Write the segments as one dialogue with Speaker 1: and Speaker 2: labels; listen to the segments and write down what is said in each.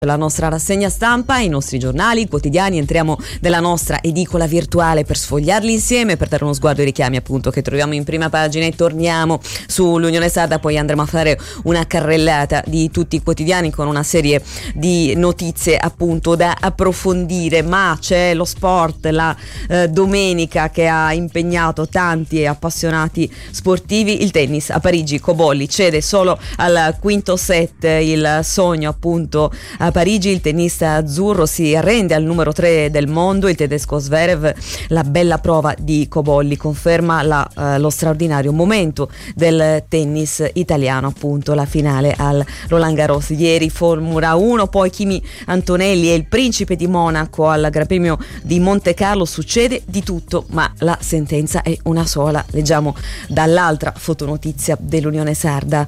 Speaker 1: La nostra rassegna stampa, i nostri giornali, i quotidiani, entriamo nella nostra edicola virtuale per sfogliarli insieme, per dare uno sguardo ai richiami appunto che troviamo in prima pagina e torniamo sull'Unione Sarda, poi andremo a fare una carrellata di tutti i quotidiani con una serie di notizie appunto da approfondire, ma c'è lo sport, la domenica che ha impegnato tanti appassionati sportivi, il tennis a Parigi. Cobolli cede solo al quinto set, il sogno appunto a Parigi, il tennista azzurro si arrende al numero 3 del mondo, il tedesco Zverev. La bella prova di Cobolli conferma lo straordinario momento del tennis italiano, appunto la finale al Roland Garros ieri. Formula 1, poi Kimi Antonelli e il principe di Monaco al Gran Premio di Monte Carlo. Succede di tutto, ma la sentenza è una sola. Leggiamo dall'altra fotonotizia dell'Unione Sarda,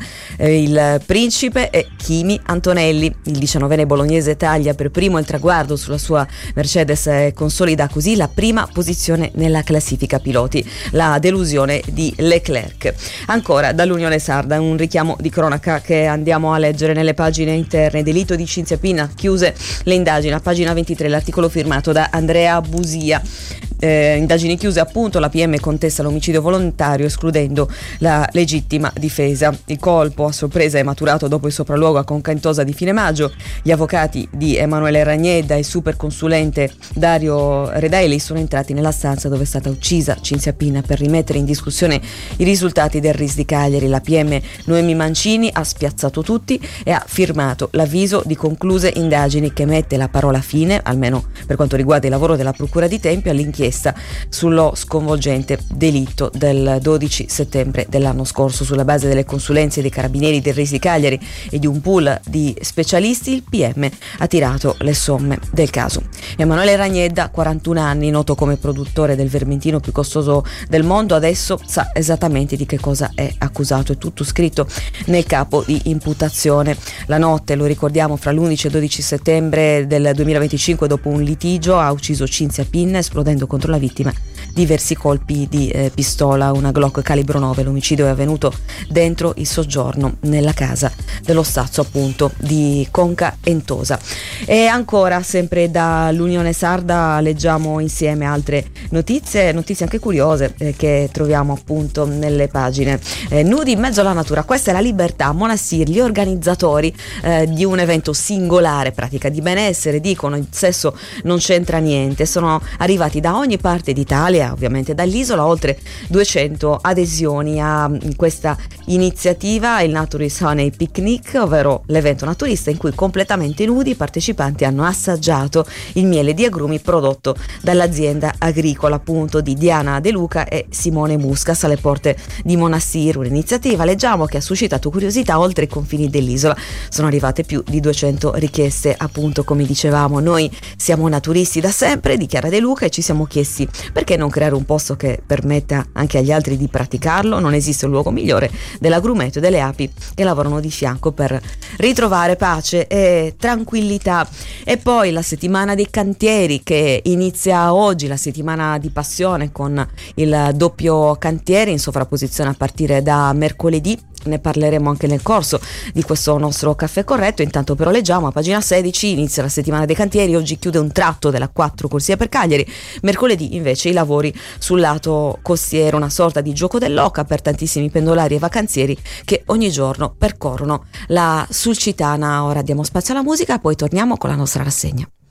Speaker 1: il principe è Kimi Antonelli, il 19enne bolognese taglia per primo il traguardo sulla sua Mercedes e consolida così la prima posizione nella classifica piloti, la delusione di Leclerc. Ancora dall'Unione Sarda un richiamo di cronaca che andiamo a leggere nelle pagine interne. Delitto di Cinzia Pinna, chiuse le indagini, a pagina 23 l'articolo firmato da Andrea Busia. Indagini chiuse appunto, la PM contesta l'omicidio volontario escludendo la legittima difesa. Il colpo a sorpresa è maturato dopo il sopralluogo a Concantosa di fine maggio. Gli avvocati di Emanuele Ragnedda e il superconsulente Dario Redaeli sono entrati nella stanza dove è stata uccisa Cinzia Pinna per rimettere in discussione i risultati del RIS di Cagliari. La PM Noemi Mancini ha spiazzato tutti e ha firmato l'avviso di concluse indagini che mette la parola fine, almeno per quanto riguarda il lavoro della Procura di Tempio, all'inchiesta sullo sconvolgente delitto del 12 settembre dell'anno scorso. Sulla base delle consulenze dei carabinieri del RIS di Cagliari e di un pool di specialisti, il PM ha tirato le somme del caso. Emanuele Ragnedda, 41 anni, noto come produttore del vermentino più costoso del mondo, adesso sa esattamente di che cosa è accusato. È tutto scritto nel capo di imputazione. La notte, lo ricordiamo, fra l'11 e il 12 settembre del 2025, dopo un litigio, ha ucciso Cinzia Pinna esplodendo contro la vittima diversi colpi di pistola, una Glock calibro 9. L'omicidio è avvenuto dentro il soggiorno nella casa dello Stazzo appunto di Concantosa. E ancora sempre dall'Unione Sarda leggiamo insieme altre notizie anche curiose che troviamo appunto nelle pagine. Nudi in mezzo alla natura, questa è la libertà. Monassir, gli organizzatori di un evento singolare, pratica di benessere, dicono il sesso non c'entra niente. Sono arrivati da ogni parte d'Italia, ovviamente dall'isola, oltre 200 adesioni a questa iniziativa, il Naturist Honey Picnic, ovvero l'evento naturista in cui completamente nudi i partecipanti hanno assaggiato il miele di agrumi prodotto dall'azienda agricola appunto di Diana De Luca e Simone Muscas alle porte di Monassir. Un'iniziativa, leggiamo, che ha suscitato curiosità oltre i confini dell'isola. Sono arrivate più di 200 richieste appunto, come dicevamo. Noi siamo naturisti da sempre, dichiara De Luca, e ci siamo chiesti perché non creare un posto che permetta anche agli altri di praticarlo. Non esiste un luogo migliore dell'agrumeto e delle api che lavorano di fianco per ritrovare pace e tranquillità. E poi la settimana dei cantieri che inizia oggi, la settimana di passione con il doppio cantiere in sovrapposizione a partire da mercoledì. Ne parleremo anche nel corso di questo nostro caffè corretto. Intanto però leggiamo a pagina 16, inizia la settimana dei cantieri, oggi chiude un tratto della 4 corsia per Cagliari, mercoledì invece i lavori sul lato costiero, una sorta di gioco dell'oca per tantissimi pendolari e vacanzieri che ogni giorno percorrono la Sulcitana. Ora diamo spazio alla musica, poi torniamo con la nostra rassegna.